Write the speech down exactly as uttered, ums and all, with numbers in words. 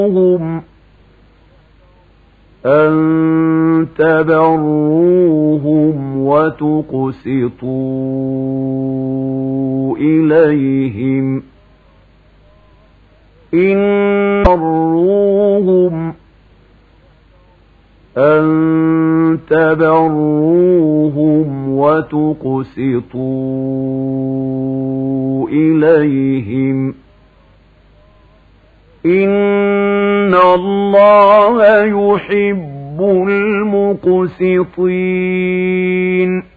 هم أن تبروهم وتقسطوا إليهم إن تبروهم أن تبروهم وتقسطوا إليهم إن الله يحب المقسطين